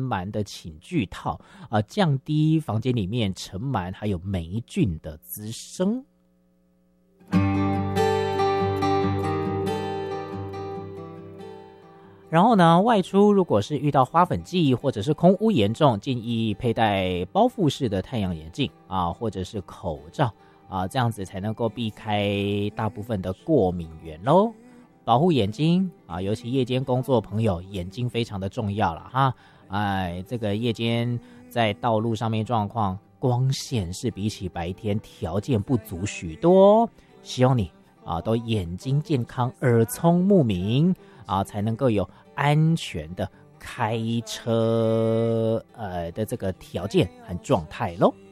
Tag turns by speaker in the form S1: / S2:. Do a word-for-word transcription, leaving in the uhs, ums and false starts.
S1: 螨的寝具套啊、呃，降低房间里面尘螨还有霉菌的滋生。然后呢，外出如果是遇到花粉季或者是空污严重，建议佩戴包覆式的太阳眼镜啊，或者是口罩啊，这样子才能够避开大部分的过敏源咯。保护眼睛啊，尤其夜间工作朋友，眼睛非常的重要了哈。哎，这个夜间在道路上面状况，光线是比起白天条件不足许多，希望你啊都眼睛健康，耳聪目明啊，才能够有安全的开车呃的这个条件和状态咯。